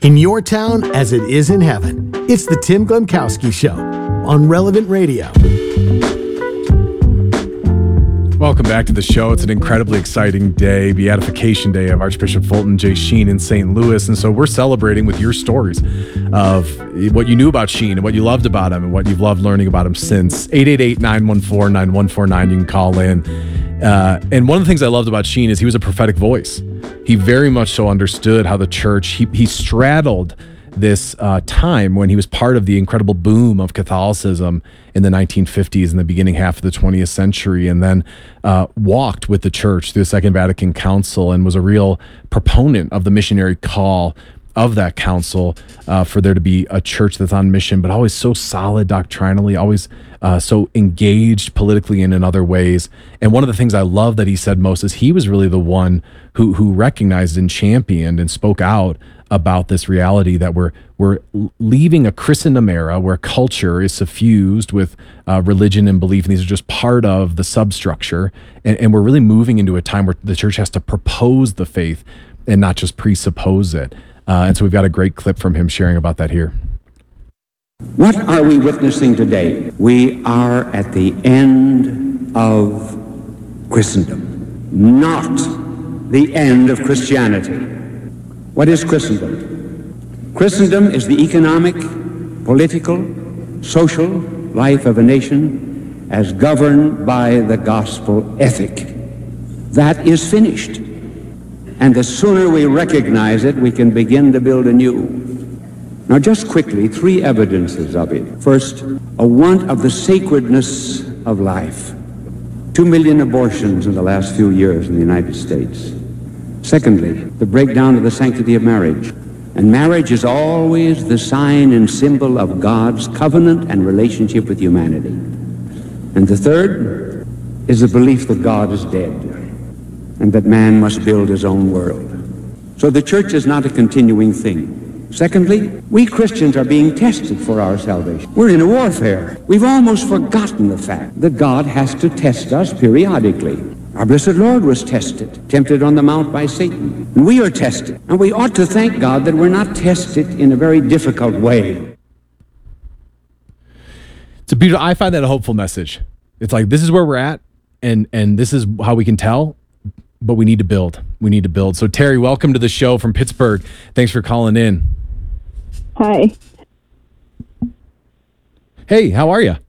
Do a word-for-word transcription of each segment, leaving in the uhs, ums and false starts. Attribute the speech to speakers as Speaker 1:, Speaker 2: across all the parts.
Speaker 1: In your town as it is in heaven. It's the Tim Glemkowski Show on Relevant Radio.
Speaker 2: Welcome back to the show. It's an incredibly exciting day, Beatification Day of Archbishop Fulton J. Sheen in Saint Louis. And so we're celebrating with your stories of what you knew about Sheen and what you loved about him and what you've loved learning about him since. eight eight eight, nine one four, nine one four nine. You can call in. Uh, and one of the things I loved about Sheen is he was a prophetic voice. He very much so understood how the church, he, he straddled this uh, time when he was part of the incredible boom of Catholicism in the nineteen fifties and the beginning half of the twentieth century, and then uh, walked with the church through the Second Vatican Council and was a real proponent of the missionary call of that council uh, for there to be a church that's on mission, but always so solid doctrinally, always uh, so engaged politically and in other ways. And one of the things I love that he said most is he was really the one who who recognized and championed and spoke out about this reality that we're we're leaving a Christendom era where culture is suffused with uh, religion and belief, and these are just part of the substructure, and, and we're really moving into a time where the church has to propose the faith and not just presuppose it. Uh, and so we've got a great clip from him sharing about that here.
Speaker 3: What are we witnessing today? We are at the end of Christendom, not the end of Christianity. What is Christendom? Christendom is the economic, political, social life of a nation as governed by the gospel ethic. That is finished. And the sooner we recognize it, we can begin to build anew. Now, just quickly, three evidences of it. First, a want of the sacredness of life. Two million abortions in the last few years in the United States. Secondly, the breakdown of the sanctity of marriage. And marriage is always the sign and symbol of God's covenant and relationship with humanity. And the third is the belief that God is dead and that man must build his own world. So the church is not a continuing thing. Secondly, we Christians are being tested for our salvation. We're in a warfare. We've almost forgotten the fact that God has to test us periodically. Our blessed Lord was tested, tempted on the mount by Satan. And we are tested. And we ought to thank God that we're not tested in a very difficult way.
Speaker 2: It's a beautiful, I find that a hopeful message. It's like, this is where we're at, and and this is how we can tell, but we need to build. We need to build. So Terry, welcome to the show from Pittsburgh. Thanks for calling in.
Speaker 4: Hi.
Speaker 2: Hey, how are you?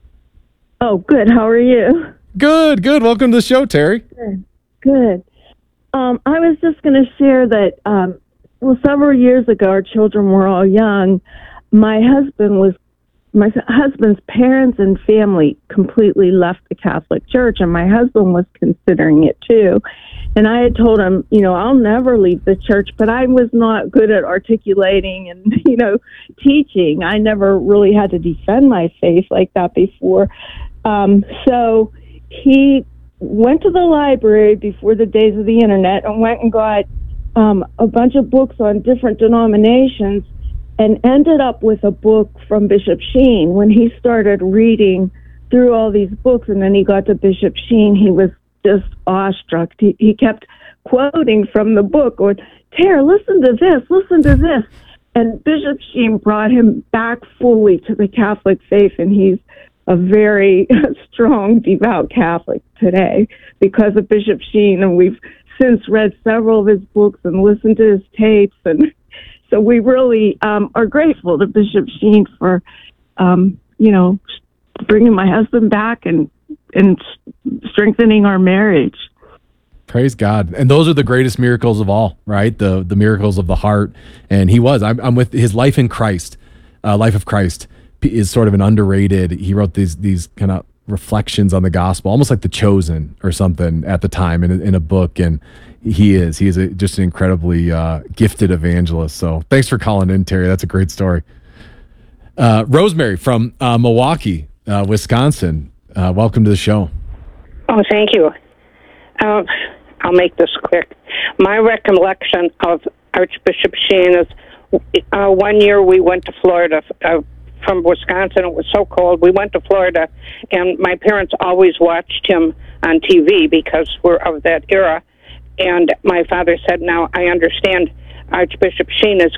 Speaker 4: Oh, good. How are you?
Speaker 2: Good, good. Welcome to the show, Terry.
Speaker 4: Good. Good. Um, I was just going to share that, um, well, several years ago, our children were all young. My husband was, my husband's parents and family completely left the Catholic Church, and my husband was considering it too. And I had told him, you know, I'll never leave the church, but I was not good at articulating and, you know, teaching. I never really had to defend my faith like that before. Um, so he went to the library before the days of the internet and went and got um, a bunch of books on different denominations and ended up with a book from Bishop Sheen. When he started reading through all these books and then he got to Bishop Sheen, he was just awestruck. He, he kept quoting from the book, or, Tara, listen to this, listen to this. And Bishop Sheen brought him back fully to the Catholic faith, and he's a very strong, devout Catholic today because of Bishop Sheen, and we've since read several of his books and listened to his tapes, and so we really um, are grateful to Bishop Sheen for, um, you know, bringing my husband back and and strengthening our marriage.
Speaker 2: Praise God. And those are the greatest miracles of all, right? The the miracles of the heart. And he was. I'm, I'm with his Life in Christ, uh, Life of Christ is sort of an underrated. He wrote these these kind of reflections on the gospel, almost like The Chosen or something at the time in a, in a book. And he is. He is a, just an incredibly uh, gifted evangelist. So thanks for calling in, Terry. That's a great story. Uh, Rosemary from uh, Milwaukee, uh, Wisconsin. Uh, welcome to the show.
Speaker 5: Oh, thank you. Uh, I'll make this quick. My recollection of Archbishop Sheen is uh, one year we went to Florida uh, from Wisconsin. It was so cold. We went to Florida, and my parents always watched him on T V because we're of that era. And my father said, now I understand Archbishop Sheen is